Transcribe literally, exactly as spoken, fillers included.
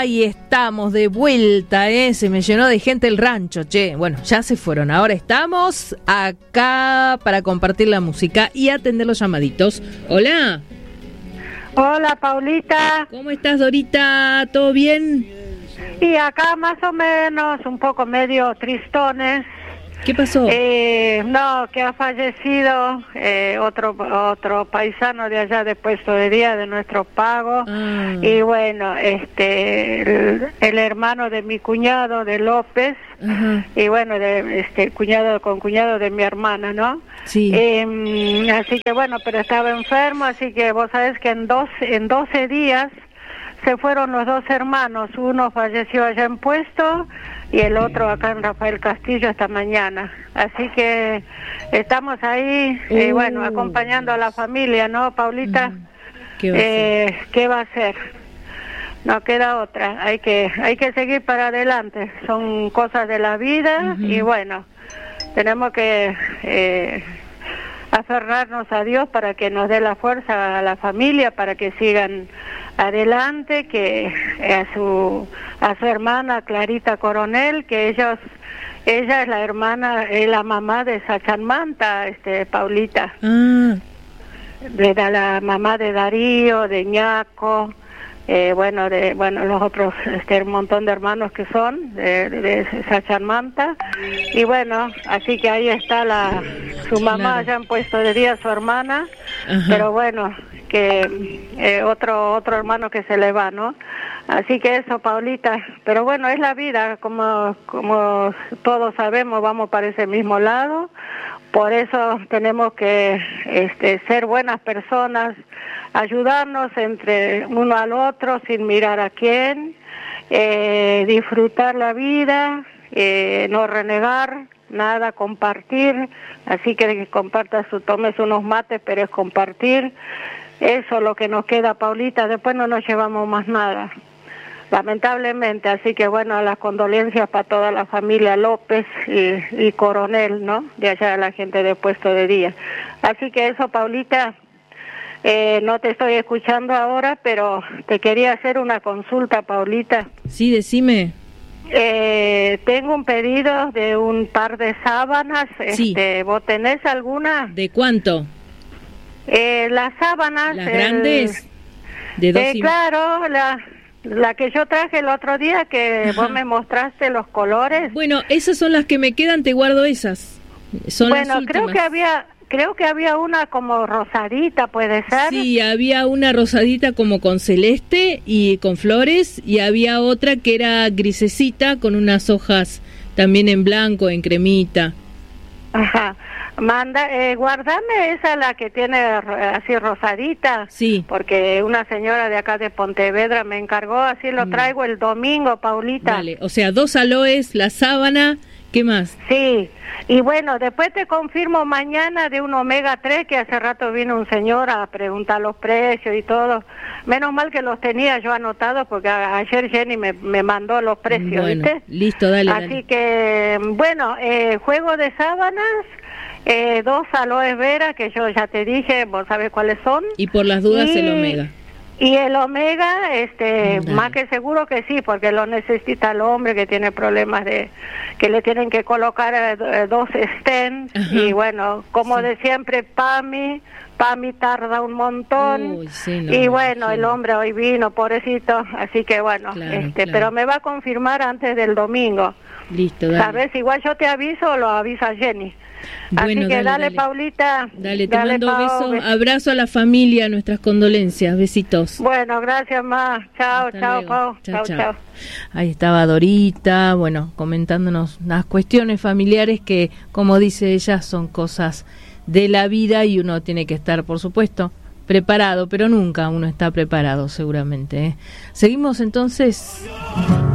Ahí estamos de vuelta, ¿eh? Se me llenó de gente el rancho, che. Bueno, ya se fueron. Ahora estamos acá para compartir la música y atender los llamaditos. Hola. Hola, Paulita. ¿Cómo estás, Dorita? ¿Todo bien? Y acá más o menos, un poco medio tristones. ¿Qué pasó? Eh, no, que ha fallecido eh, otro otro paisano de allá de Puesto de Día, de nuestro pago. Ah. Y bueno, este el, el hermano de mi cuñado, de López. Ajá. Y bueno, de, este cuñado con cuñado de mi hermana, ¿no? Sí. Eh, así que bueno, pero estaba enfermo, así que vos sabés que en, dos, en doce días se fueron los dos hermanos. Uno falleció allá en Puesto y el otro acá en Rafael Castillo esta mañana. Así que estamos ahí, uh, eh, bueno, acompañando a la familia, ¿no, Paulita? Uh, ¿Qué va, eh, ¿Qué va a hacer? No queda otra, hay que hay que seguir para adelante. Son cosas de la vida. Uh-huh. Y bueno, tenemos que eh, aferrarnos a Dios para que nos dé la fuerza a la familia, para que sigan adelante, que a su a su hermana Clarita Coronel, que ellos ella es la hermana, es la mamá de Sachanmanta, este Paulita, mm. de la mamá de Darío, de Ñaco, eh, bueno, de bueno los otros, este un montón de hermanos que son de, de Sachanmanta. Y bueno, así que ahí está la su mamá, claro. Ya han puesto de día su hermana. Ajá. Pero bueno, que eh, otro otro hermano que se le va, ¿no? Así que eso, Paulita, pero bueno, es la vida, como como todos sabemos, vamos para ese mismo lado. Por eso tenemos que este ser buenas personas, ayudarnos entre uno al otro sin mirar a quién, eh, disfrutar la vida, eh, no renegar nada, compartir. Así que compartas, tomes unos mates, pero es compartir. Eso es lo que nos queda, Paulita. Después no nos llevamos más nada, lamentablemente. Así que bueno, las condolencias para toda la familia López y, y Coronel, ¿no? De allá la gente de Puesto de Día. Así que eso, Paulita. Eh, no te estoy escuchando ahora, pero te quería hacer una consulta, Paulita. Sí, decime. Eh, tengo un pedido de un par de sábanas. Sí. Este, ¿vos tenés alguna? ¿De cuánto? Eh, las sábanas. ¿Las el, grandes? De dos eh, y... Claro, la, la que yo traje el otro día, que Ajá. vos me mostraste los colores. Bueno, esas son las que me quedan, te guardo esas. Son bueno, las últimas. creo que había... Creo que había una como rosadita, ¿puede ser? Sí, había una rosadita como con celeste y con flores, y había otra que era grisecita con unas hojas también en blanco, en cremita. Ajá. Manda, eh, guardame esa, la que tiene así rosadita. Sí. Porque una señora de acá de Pontevedra me encargó, así lo traigo el domingo, Paulita. Vale, o sea, dos aloes, la sábana, ¿qué más? Sí. Y bueno, después te confirmo mañana de un omega tres, que hace rato vino un señor a preguntar los precios y todo. Menos mal que los tenía yo anotados, porque a, ayer Jenny me, me mandó los precios, bueno, ¿viste? Listo, dale. Así dale. que, bueno, eh, juego de sábanas, eh, dos aloes vera, que yo ya te dije, vos sabés cuáles son. Y por las dudas y... el omega. Y el omega, este, Dale. Más que seguro que sí, porque lo necesita el hombre que tiene problemas de, que le tienen que colocar eh, dos stents. Ajá. Y bueno, como sí. de siempre, PAMI, PAMI tarda un montón. Uy, sí, no, y bueno, sí. el hombre hoy vino, pobrecito, así que bueno, claro, este, claro. pero me va a confirmar antes del domingo. Listo, dale. ¿Sabes? Igual yo te aviso o lo avisa Jenny. Bueno, así que dale, dale, dale, Paulita. Dale, te dale, mando Pau, beso, abrazo a la familia, nuestras condolencias, besitos. Bueno, gracias más. Chao, Hasta chao, luego. Pau. Chao, Chao, chao. chao. Ahí estaba Dorita, bueno, comentándonos las cuestiones familiares que, como dice ella, son cosas de la vida y uno tiene que estar, por supuesto, preparado, pero nunca uno está preparado, seguramente, ¿eh? Seguimos entonces.